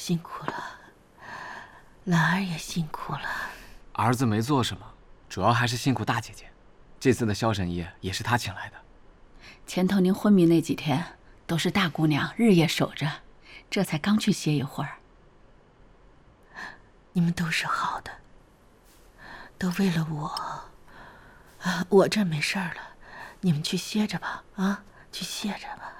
辛苦了，兰儿也辛苦了。 儿子没做什么，主要还是辛苦大姐姐。这次的萧神医也是她请来的。 前头您昏迷那几天，都是大姑娘日夜守着，这才刚去歇一会儿。 你们都是好的，都为了我。我这没事儿了，你们去歇着吧，啊，去歇着吧。